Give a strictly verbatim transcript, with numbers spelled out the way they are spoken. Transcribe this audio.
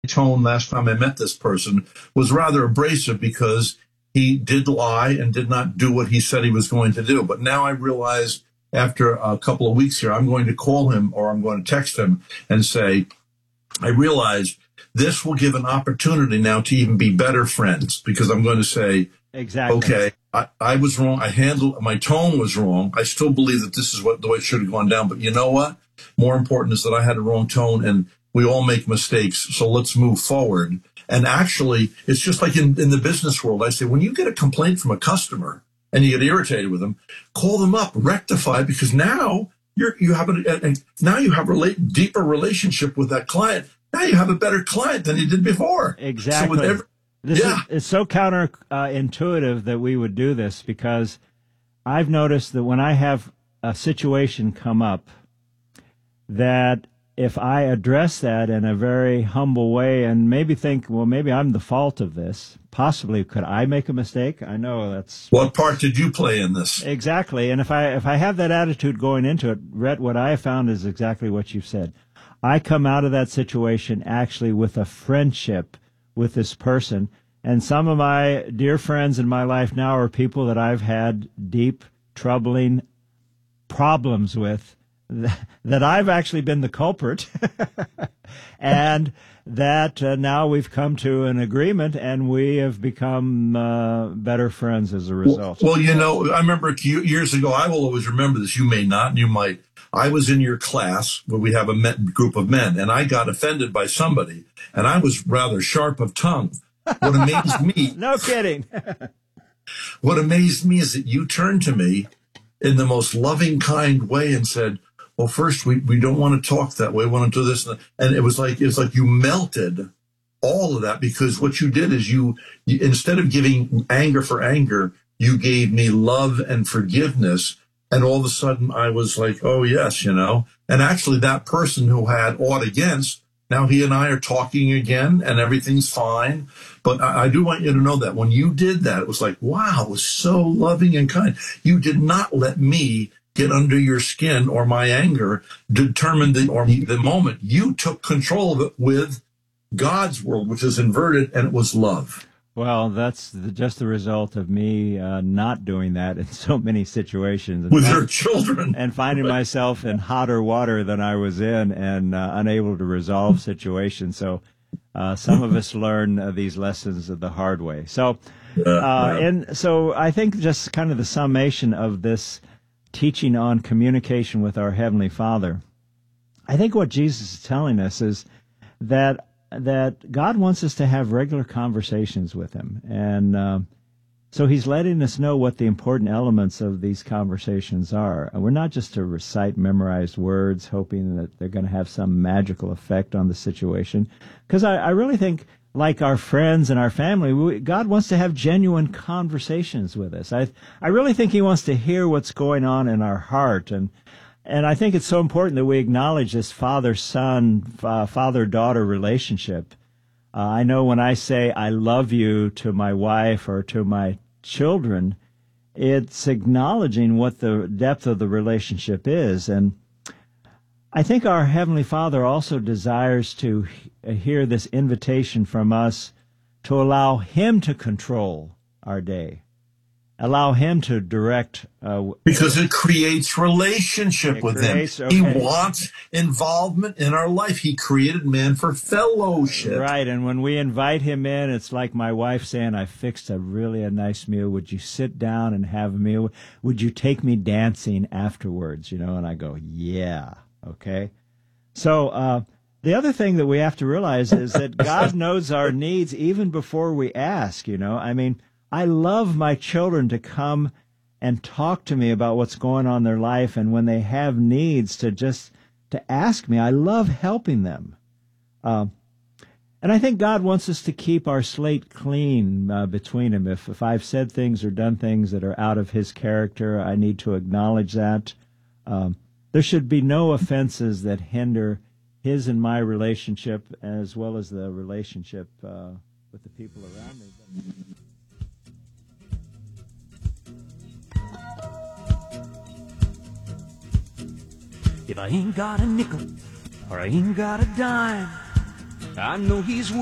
tone last time I met this person was rather abrasive because he did lie and did not do what he said he was going to do. But now I realize after a couple of weeks here, I'm going to call him or I'm going to text him and say, I realize this will give an opportunity now to even be better friends, because I'm going to say, exactly. Okay, I, I was wrong. I handled, my tone was wrong. I still believe that this is what the way it should have gone down. But you know what? More important is that I had a wrong tone, and we all make mistakes. So let's move forward. And actually, it's just like in, in the business world. I say, when you get a complaint from a customer and you get irritated with them, call them up, rectify, because now you're, you have a, and now you have a relate, deeper relationship with that client. Now you have a better client than you did before. Exactly. So with every, This yeah. is it's so counterintuitive uh, that we would do this, because I've noticed that when I have a situation come up, that if I address that in a very humble way and maybe think, well, maybe I'm the fault of this, possibly could I make a mistake? I know that's... What part did you play in this? Exactly. And if I if I have that attitude going into it, Rhett, what I have found is exactly what you've said. I come out of that situation actually with a friendship with this person. And some of my dear friends in my life now are people that I've had deep, troubling problems with, that I've actually been the culprit, and that uh, now we've come to an agreement, and we have become uh, better friends as a result. Well, you know, I remember years ago, I will always remember this, you may not, and you might. I was in your class where we have a men, group of men, and I got offended by somebody, and I was rather sharp of tongue. What amazed me... No kidding. What amazed me is that you turned to me in the most loving, kind way and said, well, first, we, we don't want to talk that way. We want to do this. And it was like, it was like you melted all of that, because what you did is you, you, instead of giving anger for anger, you gave me love and forgiveness. And all of a sudden I was like, oh, yes, you know, and actually that person who had aught against, now he and I are talking again and everything's fine. But I, I do want you to know that when you did that, it was like, wow, it was so loving and kind. You did not let me get under your skin or my anger determined the, or the moment. You took control of it with God's world, which is inverted, and it was love. Well, that's the, just the result of me uh, not doing that in so many situations. With your children. And finding myself in hotter water than I was in, and uh, unable to resolve situations. So uh, some of us learn uh, these lessons the hard way. So, uh, and so I think just kind of the summation of this teaching on communication with our Heavenly Father, I think what Jesus is telling us is that that God wants us to have regular conversations with Him. And uh, so He's letting us know what the important elements of these conversations are. We're not just to recite memorized words, hoping that they're going to have some magical effect on the situation. Because I, I really think, like our friends and our family, we, God wants to have genuine conversations with us. I I really think He wants to hear what's going on in our heart. And And I think it's so important that we acknowledge this father-son, uh, father-daughter relationship. Uh, I know when I say I love you to my wife or to my children, it's acknowledging what the depth of the relationship is. And I think our Heavenly Father also desires to hear this invitation from us to allow Him to control our day. Allow Him to direct. Uh, because it creates relationship it with creates, Him. okay. He wants involvement in our life. He created man for fellowship. Right, and when we invite Him in, it's like my wife saying, I fixed a really a nice meal. Would you sit down and have a meal? Would you take me dancing afterwards? You know, and I go, yeah, okay. So uh, the other thing that we have to realize is that God knows our needs even before we ask, you know. I mean, I love my children to come and talk to me about what's going on in their life, and when they have needs to just to ask me. I love helping them. Uh, and I think God wants us to keep our slate clean uh, between Him. If, if I've said things or done things that are out of His character, I need to acknowledge that. Um, there should be no offenses that hinder His and my relationship, as well as the relationship uh, with the people around me. If I ain't got a nickel or I ain't got a dime, I know he's